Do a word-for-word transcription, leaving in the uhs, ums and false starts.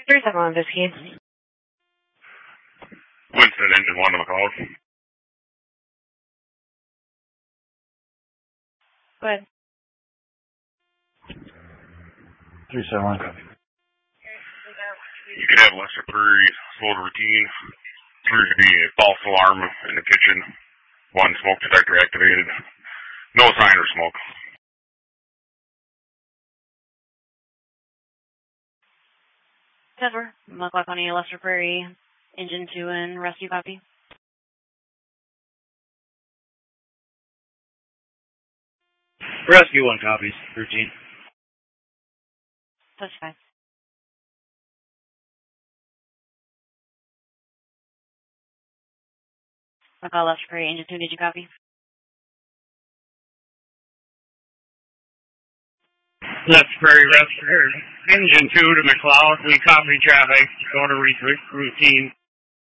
three seven one Whiskey. Winston, engine one to McLeod. Go ahead. three seven one, copy. You could have Lester Prairie slow to routine. Appears to be a false alarm in the kitchen. One smoke detector activated. No sign of smoke. Denver, McLaughlin, Lester Prairie, engine two and rescue copy. Rescue one copies, routine. That's fine. McCall, Lester Prairie, engine two, did you copy? Lester Prairie, Lester, engine two to McLeod. We copy traffic. Go to routine.